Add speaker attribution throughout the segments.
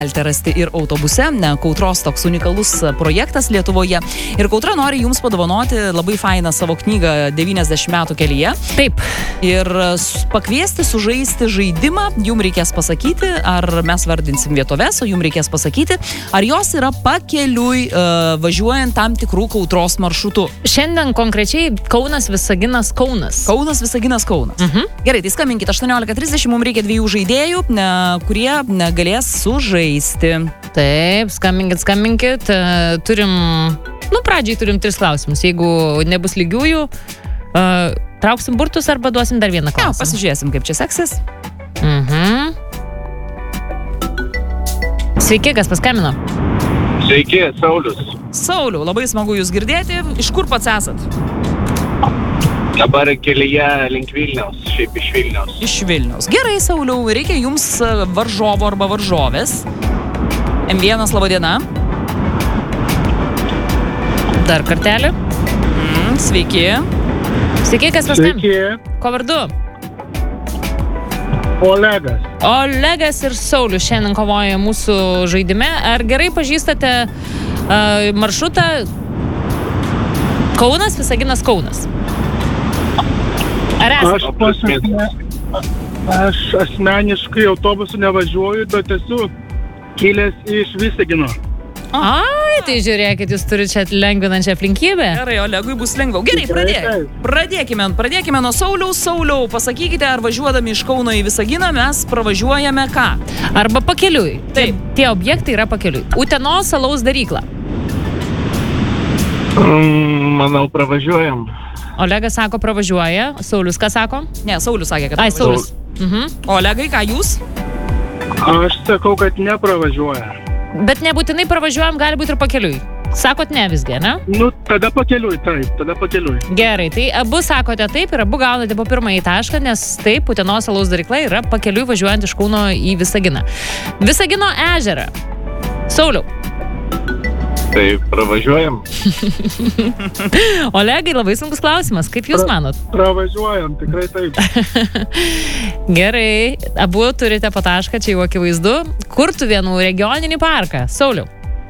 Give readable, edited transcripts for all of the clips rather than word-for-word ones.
Speaker 1: galite rasti ir autobuse. Kautros toks unikalus projektas Lietuvoje. Ir Kautra nori jums padovanoti labai fainą savo knygą 90 metų kelyje.
Speaker 2: Taip.
Speaker 1: Ir pakviesti sužaisti žaidimą. Jums reikės pasakyti, ar mes vardinsim vietoves, o jums reikės pasakyti, ar jos yra pakeliui važiuojant tam tikrų Kautros maršrutų.
Speaker 2: Šiandien konkrečiai Kaunas, Visaginas, Kaunas.
Speaker 1: Kaunas, Visaginas, Kaunas. Gerai, tai skambinkit 18:30, mums reikia 2 žaidėjų, kurie galės sužaisti.
Speaker 2: Taip, skambinkit. Turim, pradžiai turim 3 klausimus. Jeigu nebus lygiųjų, trauksim burtus arba duosim dar vieną klausimą.
Speaker 1: Pasižiūrėsim, kaip čia seksis.
Speaker 2: Sveiki, kas paskambino?
Speaker 3: Sveiki, Saulius.
Speaker 1: Sauliau, labai smagu jūs girdėti. Iš kur pats esat?
Speaker 3: Dabar kelyje link Vilniaus, šiaip iš Vilniaus.
Speaker 1: Iš Vilniaus. Gerai, Sauliau, reikia jums varžovo arba varžovės. M1, laba diena.
Speaker 2: Dar kartelį.
Speaker 1: Sveiki.
Speaker 2: Sveiki, kas paskambino?
Speaker 3: Sveiki.
Speaker 2: Ko vardu?
Speaker 3: Olegas.
Speaker 2: Olegas ir Saulius šiandien kovoja mūsų žaidime. Ar gerai pažįstate maršrutą Kaunas, Visaginas, Kaunas? Ar esate?
Speaker 3: Aš asmeniškai autobusu nevažiuoju, bet esu kilęs iš Visagino.
Speaker 2: Ai, tai žiūrėkit, jūs turite čia lengvinančią aplinkybę.
Speaker 1: Gerai, Olegui bus lengviau. Gerai, pradėkime nuo Sauliaus. Sauliau, pasakykite, ar važiuodami iš Kauno į Visaginą mes pravažiuojame ką?
Speaker 2: Arba pakeliui.
Speaker 1: Taip.
Speaker 2: Tie objektai yra pakeliui. Utenos alaus darykla.
Speaker 3: Manau, pravažiuojam.
Speaker 2: Olegas sako, pravažiuoja. Saulius ką sako?
Speaker 1: Ne, Saulius sakė, kad
Speaker 2: Ai, Saulius.
Speaker 1: Olegai, ką jūs?
Speaker 3: Aš sakau, kad nepravažiuoja.
Speaker 2: Bet nebūtinai pravažiuojam, gali būti ir pakeliui. Sakot ne visgi, ne?
Speaker 3: Tada pakeliui, taip, tada pakeliui.
Speaker 2: Gerai, tai abu sakote taip ir abu gaunate po pirmąjį tašką, nes taip, Utenos alaus darykla yra pakeliui važiuojant iš Kauno į Visaginą. Visagino ežerą. Sauliau.
Speaker 3: Tai pravažiuojam.
Speaker 2: Olegai, labai sunkus klausimas. Kaip jūs manot?
Speaker 3: Pravažiuojam, tikrai taip.
Speaker 2: Gerai, abu turite po tašką, čia jau akivaizdu. Kurtuvėnų regioninį parką. Sauliau.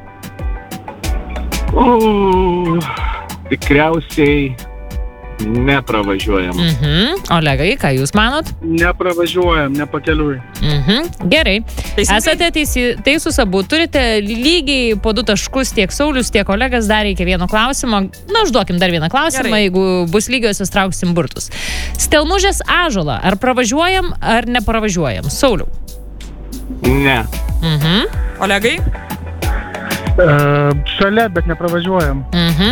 Speaker 3: Tikriausiai nepravažiuojam.
Speaker 2: Olegai, ką jūs manot?
Speaker 3: Nepravažiuojam, nepakeliui.
Speaker 2: Gerai.
Speaker 1: Teisingai?
Speaker 2: Esate teisūs abu. Turite lygiai po 2 taškus tiek Saulius, tiek Olegas. Dar reikia vieno klausimo. Užduokim dar vieną klausimą.
Speaker 1: Gerai.
Speaker 2: Jeigu bus lygiosios, trauksim burtus. Stelmužės ąžuolą. Ar pravažiuojam, ar nepravažiuojam? Sauliau.
Speaker 3: Ne.
Speaker 1: Olegai?
Speaker 3: Šalia, bet nepravažiuojam.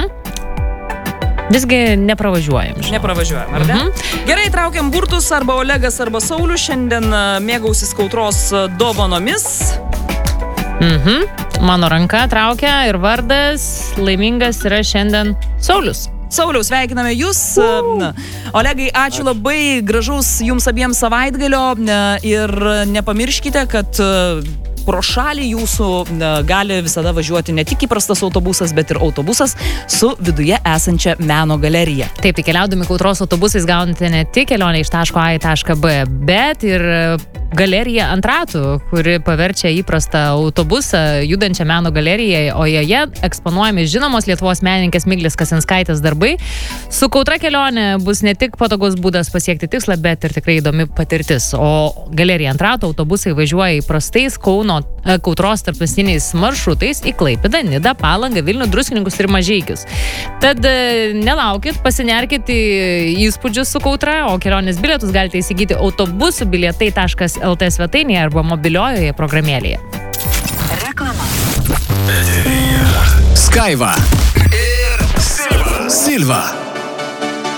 Speaker 2: Visgi nepravažiuojam.
Speaker 1: Nepravažiuojam, ar ne? Gerai, traukiam burtus, arba Olegas, arba Saulius. Šiandien mėgausis Kautros dovanomis.
Speaker 2: Mano ranka traukia ir vardas laimingas yra šiandien Saulius.
Speaker 1: Sauliau, sveikiname jūs. Olegai, ačiū labai, gražaus jums abiems savaitgalio ir nepamirškite, kad pro šalį jūsų gali visada važiuoti ne tik įprastas autobusas, bet ir autobusas su viduje esančia meno galerija.
Speaker 2: Taip, tai keliaudami Kautros autobusais gaunate ne tik kelionę iš taško A į tašką B, bet ir galeriją ant ratų, kuri paverčia įprastą autobusą judančią meno galeriją, o joje eksponuojami žinomos Lietuvos menininkės Miglės Kasinskaitės darbai. Su Kautra kelionė bus ne tik patogus būdas pasiekti tikslą, bet ir tikrai įdomi patirtis. O galerija ant ratų autobusai važiuoja įprastais Kautros tarptautiniais maršrutais į Klaipėdą, Nidą, Palangą, Vilnių, Druskininkus ir Mažeikius. Tad nelaukit, pasinerkit į įspūdžius su Kautra, o kelionės bilietus galite įsigyti autobusų bilietai.lt svetainėje arba mobiliojoje programėlėje.
Speaker 4: Reklama.
Speaker 5: Skaiva ir Silva.